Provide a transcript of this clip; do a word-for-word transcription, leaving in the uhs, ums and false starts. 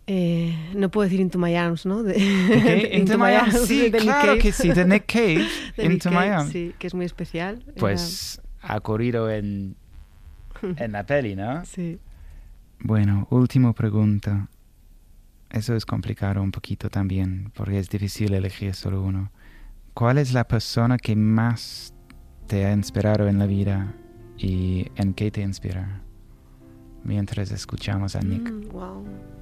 Eh, no puedo decir Into My Arms, ¿no? De, ¿De Into My Arms? Sí, de claro que sí, de Nick Cave. de Into Nick My Cave, Arms. sí, que es muy especial. Pues ha corrido en, en la peli, ¿no? Sí. Bueno, última pregunta. Eso es complicado un poquito también, porque es difícil elegir solo uno. ¿Cuál es la persona que más te ha inspirado en la vida y en qué te inspira? Mientras escuchamos a Nick. Mm, wow.